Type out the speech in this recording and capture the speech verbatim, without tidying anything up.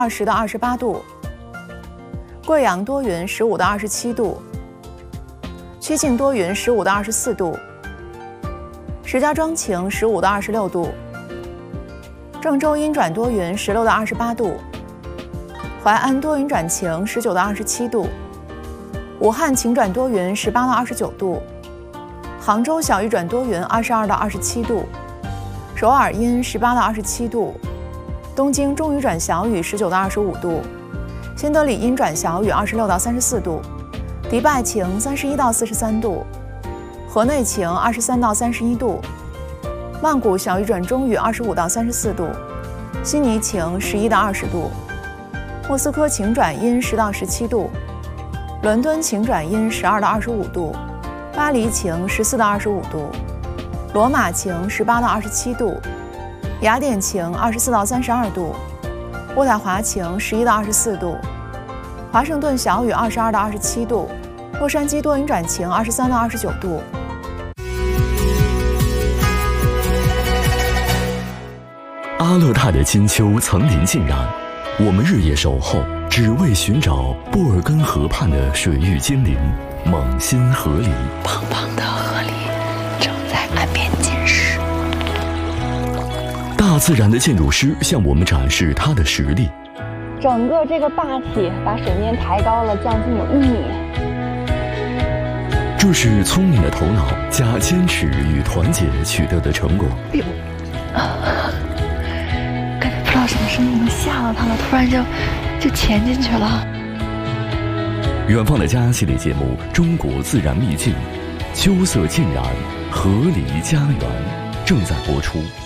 二十到二十八度；贵阳多云，十五到二十七度；曲靖多云，十五到二十四度；石家庄晴，十五到二十六度；郑州阴转多云，十六到二十八度；淮安多云转晴，十九到二十七度；武汉晴转多云，十八到二十九度；杭州小雨转多云，二十二到二十七度；首尔阴，十八到二十七度；东京中雨转小雨，十九到二十五度；新德里阴转小雨，二十六到三十四度；迪拜晴，三十一到四十三度；河内晴，二十三到三十一度；曼谷小雨转中雨，二十五到三十四度；悉尼晴，十一到二十度；莫斯科晴转阴，十到十七度；伦敦晴转阴，十二到二十五度；巴黎晴，十四到二十五度；罗马晴，十八到二十七度；雅典晴，二十四到三十二度；渥太华晴，十一到二十四度；华盛顿小雨，二十二到二十七度；洛杉矶多云转晴，二十三到二十九度。 阿勒泰的金秋层林尽染，我们日夜守候，只为寻找布尔根河畔的水域精灵猛心河狸。 胖胖的河狸正在岸边进食。 大自然的建筑师向我们展示它的实力。 整个这个坝体把水面抬高了将近有一米。 这是聪明的头脑加坚持与团结取得的成果。 哎呦，感觉不知道什么声音吓到他了，突然就就潜进去了。 远方的家系列节目《中国自然秘境》，秋色浸染，河狸家园正在播出。